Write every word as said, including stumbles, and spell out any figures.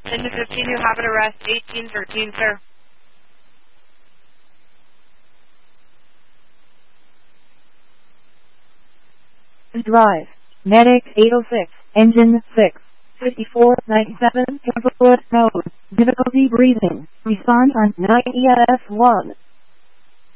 ten to fifteen, you have an arrest, eighteen thirteen, sir. Drive. Medic eight oh six, engine six, fifty-four ninety-seven, Temple Road, Difficulty breathing. Response on nine E S one.